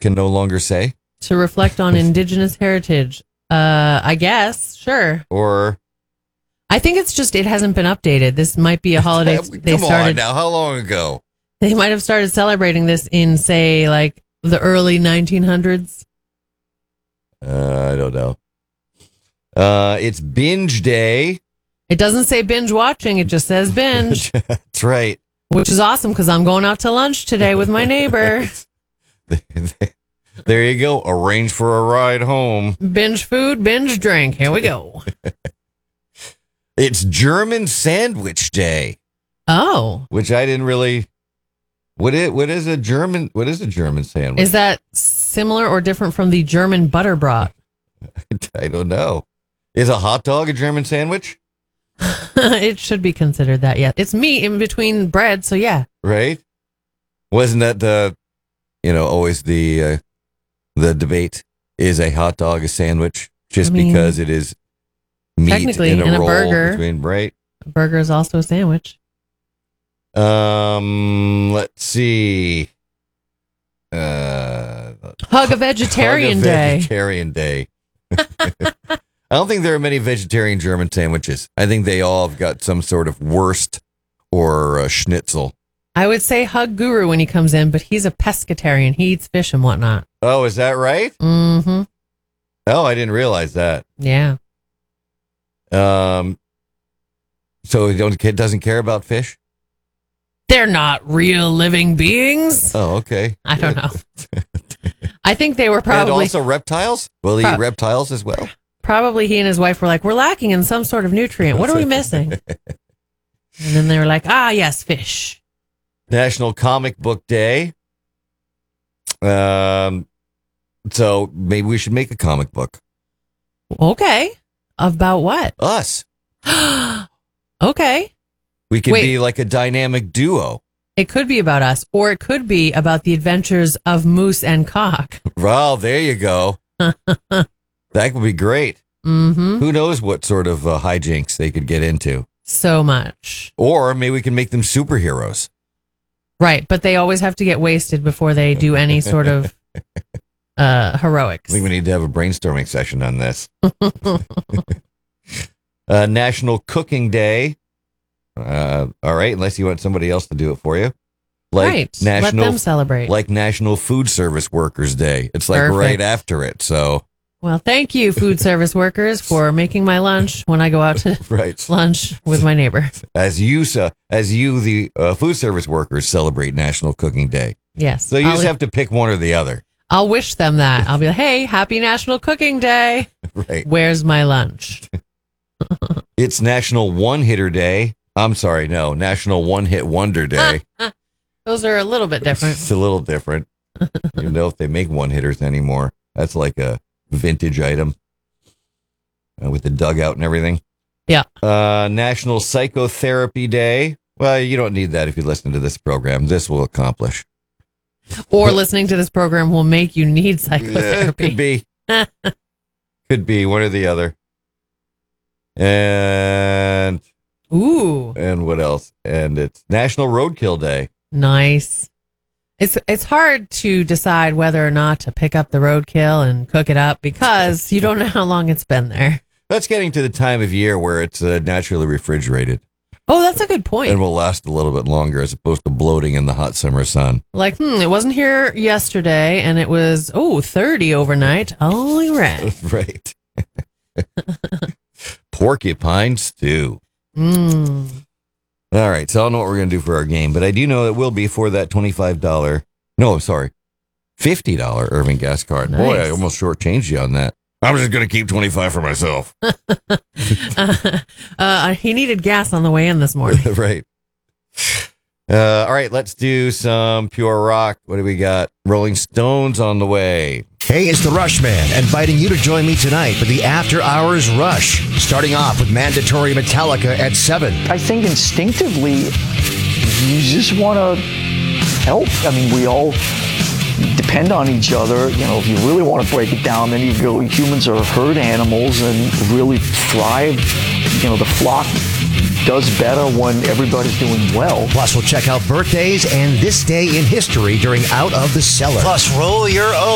can no longer say? To reflect on indigenous heritage. I guess. Sure. Or I think it's just it hasn't been updated. This might be a holiday Come on now, how long ago? They might have started celebrating this in, say, like the early 1900s. I don't know. It's binge day. It doesn't say binge watching. It just says binge. That's right. Which is awesome because I'm going out to lunch today with my neighbor. There you go. Arrange for a ride home. Binge food, binge drink. Here we go. It's German Sandwich Day. Oh. Which I didn't really... What is a German sandwich? Is that similar or different from the German butterbrot? I don't know. Is a hot dog a German sandwich? It should be considered that, yeah. It's meat in between bread, so yeah. Right? Wasn't that always the debate? Is a hot dog a sandwich just because it is meat technically in a roll burger? Between, right? A burger is also a sandwich. Let's see. Hug a Vegetarian Day. Vegetarian Day. I don't think there are many vegetarian German sandwiches. I think they all have got some sort of wurst or schnitzel. I would say Hug Guru when he comes in, but he's a pescatarian. He eats fish and whatnot. Oh, is that right? Mm-hmm. Oh, I didn't realize that. Yeah. So doesn't care about fish? They're not real living beings. Oh, okay. I don't know. I think they were probably... And also reptiles? Will he eat reptiles as well? Probably he and his wife were like, we're lacking in some sort of nutrient. What are we missing? And then they were like, yes, fish. National Comic Book Day. So maybe we should make a comic book. Okay. About what? Us. Okay. We could be like a dynamic duo. It could be about us, or it could be about the adventures of Moose and Cock. Well, there you go. That would be great. Mm-hmm. Who knows what sort of hijinks they could get into. So much. Or maybe we can make them superheroes. Right, but they always have to get wasted before they do any sort of heroics. I think we need to have a brainstorming session on this. National Cooking Day. All right, unless you want somebody else to do it for you. Let them celebrate. Like National Food Service Workers Day. It's like Perfect. right after it. So, well, thank you, food service workers, for making my lunch when I go out to lunch with my neighbor. As you, the food service workers, celebrate National Cooking Day. Yes. So you just have to pick one or the other. I'll wish them that. I'll be like, hey, happy National Cooking Day. Right. Where's my lunch? It's National One-Hitter Day. I'm sorry, no, National One-Hit Wonder Day. Those are a little bit different. It's a little different. You know if they make one-hitters anymore. That's like a vintage item with the dugout and everything. Yeah. National Psychotherapy Day. Well, you don't need that if you listen to this program. This will accomplish. Or listening to this program will make you need psychotherapy. Could be. Could be one or the other. And what else? And it's National Roadkill Day. Nice. It's hard to decide whether or not to pick up the roadkill and cook it up because you don't know how long it's been there. That's getting to the time of year where it's naturally refrigerated. Oh, that's a good point. And will last a little bit longer as opposed to bloating in the hot summer sun. Like, it wasn't here yesterday and it was, 30 overnight. All right. Right. Porcupine stew. Mm. All right, so I don't know what we're going to do for our game, but I do know it will be for that $50 Irving gas card. Nice. Boy, I almost shortchanged you on that. I'm just going to keep 25 for myself. He needed gas on the way in this morning. Right. All right, let's do some pure rock. What do we got? Rolling Stones on the way. Hey, it's the Rush Man, inviting you to join me tonight for the After Hours Rush, starting off with mandatory Metallica at 7. I think instinctively, you just want to help. I mean, we all depend on each other. You know, if you really want to break it down, then you go, humans are herd animals and really thrive. You know, the flock does better when everybody's doing well. Plus, we'll check out birthdays and this day in history during Out of the Cellar. Plus, roll your own